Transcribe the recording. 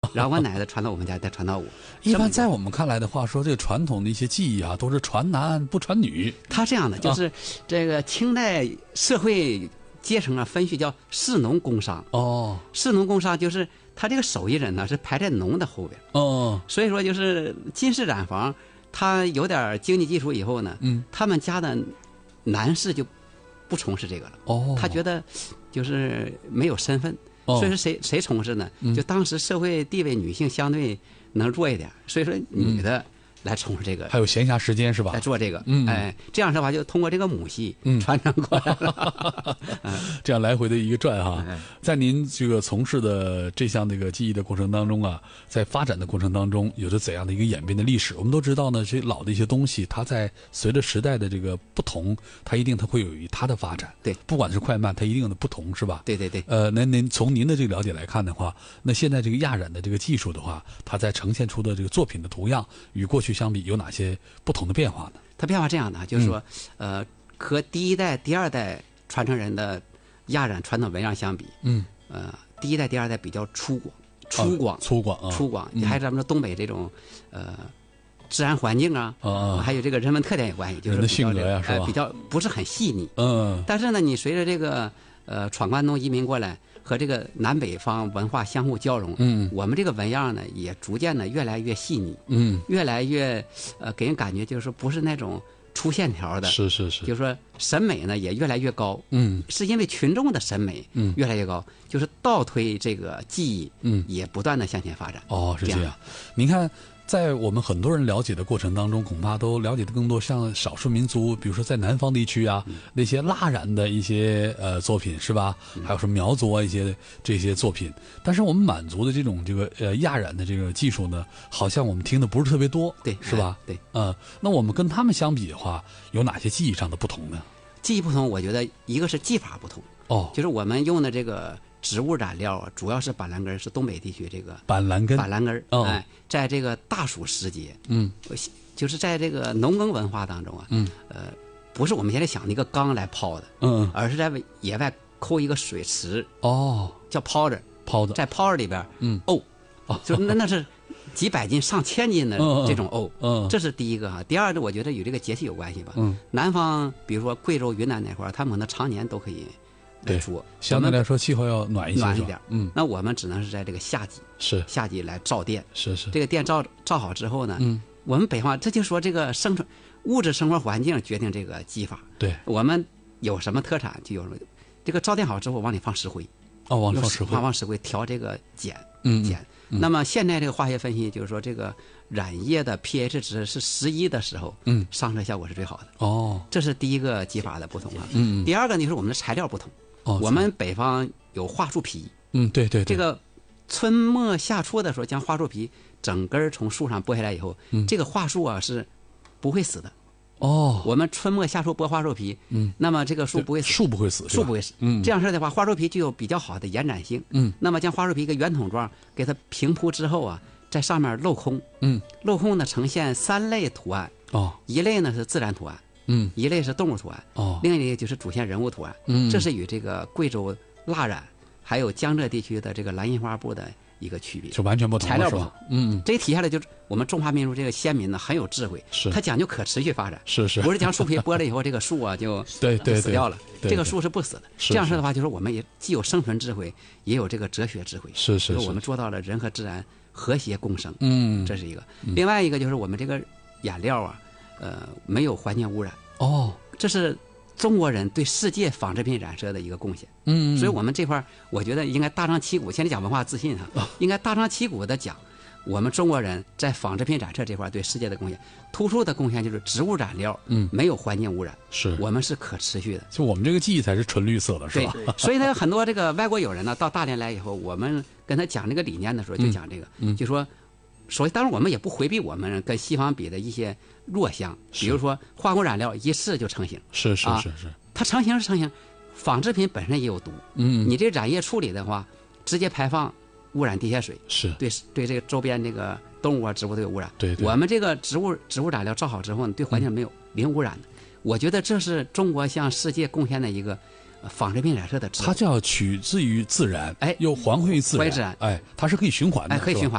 然后我奶奶传到我们家，再传到我。 一般在我们看来的话，说这个传统的一些技艺啊，都是传男不传女。 他这样的就是这个清代社会阶层啊分序叫士农工商。 哦， 士农工商就是他这个手艺人呢是排在农的后边。 哦， 所以说就是金氏染坊，他有点经济基础以后呢，他们家的男士就不从事这个了。哦，他觉得就是没有身份。所以说谁从事呢？就当时社会地位女性相对能弱一点，所以说女的来从事这个， 还有闲暇时间是吧？ 来做这个，这样的话就通过这个母系传承过来了， 这样来回的一个转哈。在您这个从事的这项这个技艺的过程当中啊，在发展的过程当中，有着怎样的一个演变的历史？我们都知道呢，这老的一些东西，它在随着时代的这个不同，它会有它的发展。对，不管是快慢，它一定的不同，是吧？ 对对对。 那您从您的这个了解来看的话，那现在这个亚染的这个技术的话，它在呈现出的这个作品的图样与过去相比有哪些不同的变化呢？ 它变化这样的，就是说，和第一代、第二代传承人的亚染传统纹样相比，第一代、第二代比较粗犷，还有咱们说东北这种，自然环境啊，还有这个人文特点有关系，就是人的性格呀，是吧？ 比较不是很细腻。但是呢，你随着这个闯关东移民过来。和这个南北方文化相互交融，我们这个纹样呢也逐渐的越来越细腻，越来越给人感觉就是不是那种粗线条的， 是， 就是说审美呢也越来越高，是因为群众的审美越来越高，就是倒推这个技艺，也不断的向前发展。 哦，是这样。您看。在我们很多人了解的过程当中，恐怕都了解的更多像少数民族，比如说在南方地区啊，那些蜡染的一些作品是吧？还有什么苗族啊这些作品。但是我们满族的这种亚染的这个技术呢，好像我们听的不是特别多， 对， 是吧？ 对， 那我们跟他们相比的话，有哪些技艺上的不同呢？ 技艺不同，我觉得一个是技法不同，就是我们用的这个。植物染料啊，主要是板蓝根，是东北地区这个板蓝根， 在这个大暑时节，就是在这个农耕文化当中啊，不是我们现在想的一个缸来泡的，而是在野外抠一个水池，叫泡着，在泡着里边，就那是几百斤、上千斤的这种藕，这是第一个哈。第二个，我觉得与这个节气有关系吧，南方比如说贵州、云南那块儿，他们可能常年都可以。 对，相对来说气候要暖一点，那我们只能是在这个夏季来造电， 是这个电造好之后呢，我们北方这就说这个物质生活环境决定这个技法， 对， 我们有什么特产就有什么，这个造电好之后往里放石灰， 往石灰调这个碱，那么现在这个化学分析就是说这个染液的 pH 值是11的时候，上色效果是最好的，这是第一个技法的不同啊，第二个就是我们的材料不同。我们北方有桦树皮， 对， 这个春末夏初的时候，将桦树皮整根从树上剥下来以后，这个桦树啊是不会死的。我们春末夏初剥桦树皮，那么这个树不会死， 树不会死。 这样式的话，桦树皮具有比较好的延展性。那么将桦树皮一个圆筒状给它平铺之后啊，在上面镂空，镂空呢呈现3类图案，一类呢是自然图案。一类是动物图案，另一类就是主线人物图案，这是与这个贵州蜡染还有江浙地区的这个蓝印花布的一个区别， 是完全不同， 材料不同。这体现了就是我们中华民族这个先民呢很有智慧，他讲究可持续发展，不是将树皮剥了以后这个树啊就死掉了，这个树是不死的。这样式的话，就是我们也既有生存智慧，也有这个哲学智慧，就是我们做到了人和自然和谐共生，这是一个。另外一个就是我们这个染料啊。没有环境污染这是中国人对世界纺织品染色的一个贡献。所以我们这块我觉得应该大张旗鼓，现在讲文化自信应该大张旗鼓的讲，我们中国人在纺织品染色这块对世界的贡献，突出的贡献就是植物染料，没有环境污染，我们是可持续的。 就我们这个技艺才是纯绿色的，是吧？ 所以呢，很多这个外国友人呢到大连来以后，我们跟他讲这个理念的时候，就讲这个，就说。所以，当然我们也不回避我们跟西方比的一些弱项，比如说化工染料一试就成型， 是， 它成型是成型，纺织品本身也有毒，你这染液处理的话，直接排放污染地下水，对这个周边这个动物啊植物都有污染。 对， 我们这个植物染料造好之后呢，对环境没有零污染的，我觉得这是中国向世界贡献的一个。纺织品染色的， 它叫取自于自然，又还回于自然，它是可以循环的， 可以循环。